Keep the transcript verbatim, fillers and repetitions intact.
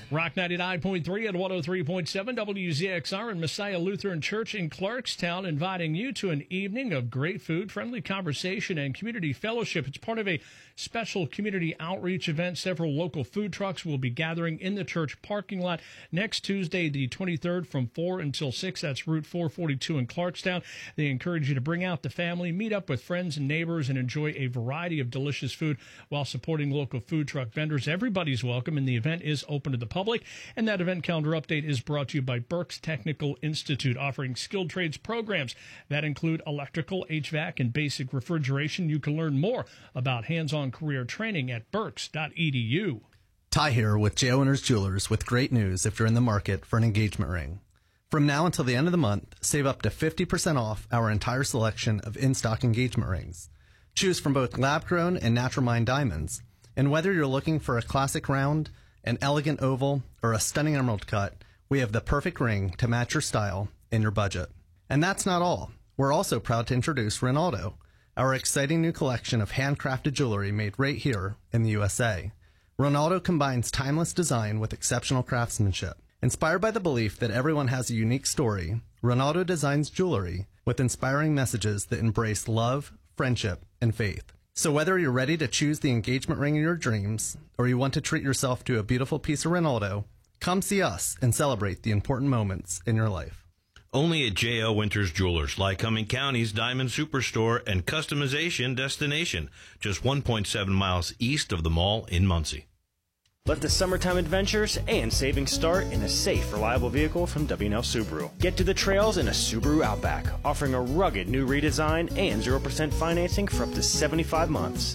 Rock ninety-nine point three and one oh three point seven W Z X R and Messiah Lutheran Church in Clarkstown, inviting you to an evening of great food, friendly conversation, and community fellowship. It's part of a special community outreach event. Several local food trucks will be gathering in the church parking lot next Tuesday, the twenty-third, from four until six. That's Route four forty-two in Clarkstown. They encourage you to bring out the family, meet up with friends and neighbors, and enjoy a variety of delicious food while supporting local food truck vendors. Everybody's welcome, and the event is open to the public. And that event calendar update is brought to you by Berks Technical Institute, offering skilled trades programs that include electrical, H V A C, and basic refrigeration. You can learn more about hands-on career training at berks dot e d u. Ty here with J O Winters Jewelers with great news if you're in the market for an engagement ring. From now until the end of the month, save up to fifty percent off our entire selection of in-stock engagement rings. Choose from both lab-grown and natural mined diamonds. And whether you're looking for a classic round, an elegant oval, or a stunning emerald cut, we have the perfect ring to match your style and your budget. And that's not all. We're also proud to introduce Ronaldo, our exciting new collection of handcrafted jewelry made right here in the U S A. Ronaldo combines timeless design with exceptional craftsmanship. Inspired by the belief that everyone has a unique story, Ronaldo designs jewelry with inspiring messages that embrace love, friendship, and faith. So whether you're ready to choose the engagement ring of your dreams, or you want to treat yourself to a beautiful piece of Ronaldo, come see us and celebrate the important moments in your life. Only at J O Winters Jewelers, Lycoming County's Diamond Superstore and customization destination, just one point seven miles east of the mall in Muncie. Let the summertime adventures and savings start in a safe, reliable vehicle from W and L Subaru. Get to the trails in a Subaru Outback, offering a rugged new redesign and zero percent financing for up to seventy-five months.